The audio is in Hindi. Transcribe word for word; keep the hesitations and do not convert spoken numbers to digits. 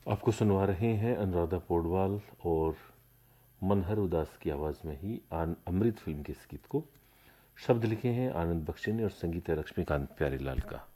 आपको सुनवा रहे हैं अनुराधा पौडवाल और मनहर उदास की आवाज़ में ही आन अमृत फिल्म के इस गीत को। शब्द लिखे हैं आनंद बख्शी ने और संगीत है लक्ष्मीकांत प्यारेलाल का।